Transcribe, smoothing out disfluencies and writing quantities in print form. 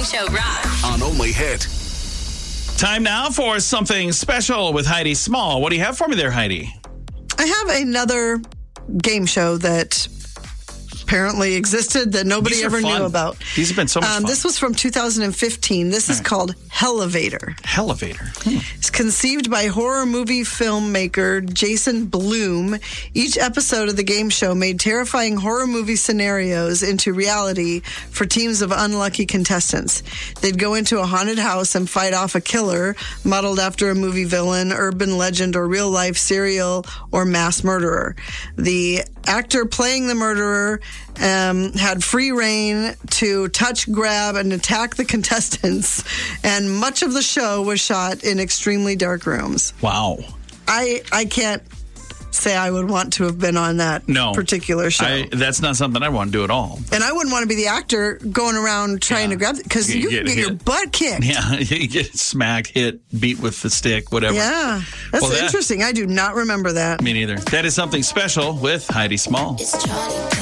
Morning Show Rock. On Only Hit. Time now for something special with Heidi Small. What do you have for me there, Heidi? I have another game show that apparently existed that nobody These are ever fun. knew about. These have been so much fun. This was from 2015. This is called Hellevator. Hellevator. It's conceived by horror movie filmmaker Jason Blum. Each episode of the game show made terrifying horror movie scenarios into reality for teams of unlucky contestants. They'd go into a haunted house and fight off a killer modeled after a movie villain, urban legend, or real-life serial or mass murderer. The actor playing the murderer had free reign to touch, grab, and attack the contestants, and much of the show was shot in extremely dark rooms. Wow. I can't say I would want to have been on that particular show. That's not something I want to do at all. And I wouldn't want to be the actor going around trying to grab it, because you can get your butt kicked. Yeah, you get smacked, hit, beat with the stick, whatever. Yeah, that's interesting. I do not remember that. Me neither. That is something special with Heidi Small. It's Charlie.